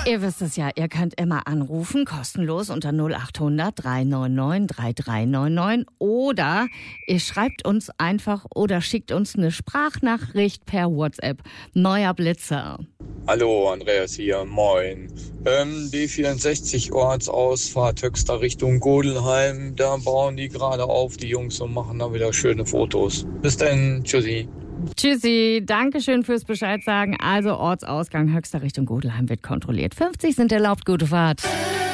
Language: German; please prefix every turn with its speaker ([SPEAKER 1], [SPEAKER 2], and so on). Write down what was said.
[SPEAKER 1] Ihr wisst es ja, ihr könnt immer anrufen, kostenlos unter 0800 399 3399 oder ihr schreibt uns einfach oder schickt uns eine Sprachnachricht per WhatsApp. Neuer Blitzer.
[SPEAKER 2] Hallo, Andreas hier, moin. B64 Ortsausfahrt Höxter Richtung Godelheim, da bauen die gerade auf, die Jungs, und machen da wieder schöne Fotos. Bis dann, tschüssi.
[SPEAKER 1] Tschüssi, Dankeschön fürs Bescheid sagen. Also Ortsausgang Höxter Richtung Godelheim wird kontrolliert. 50 sind erlaubt, gute Fahrt.